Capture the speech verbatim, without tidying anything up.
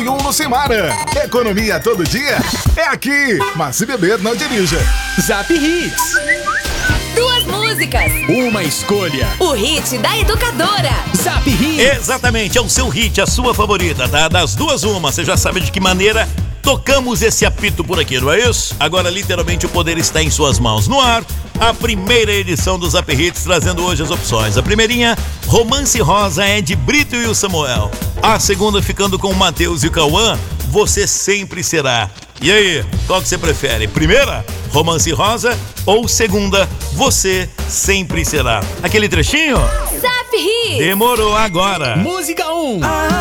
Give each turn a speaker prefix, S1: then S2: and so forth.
S1: e um no Semara. Economia todo dia é aqui, mas se beber, não dirija.
S2: Zap Hits.
S3: Duas músicas.
S2: Uma escolha.
S3: O hit da educadora.
S2: Zap Hits.
S4: Exatamente, é o seu hit, a sua favorita, tá? Das duas, uma. Você já sabe de que maneira tocamos esse apito por aqui, não é isso? Agora, literalmente, o poder está em suas mãos. No ar, a primeira edição do Zap Hits, trazendo hoje as opções. A primeirinha, Romance Rosa, é de Brito e o Samuel. A segunda, ficando com o Matheus e o Cauã, Você Sempre Será. E aí, qual que você prefere? Primeira, Romance Rosa, ou segunda, Você Sempre Será? Aquele trechinho?
S3: Zap Hits.
S4: Demorou agora.
S2: Música um.